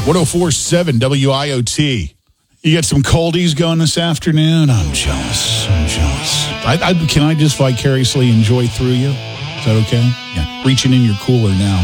104.7 WIOT. You got some coldies going this afternoon? I'm jealous. Can I just vicariously enjoy through you? Is that okay? Yeah. Reaching in your cooler now.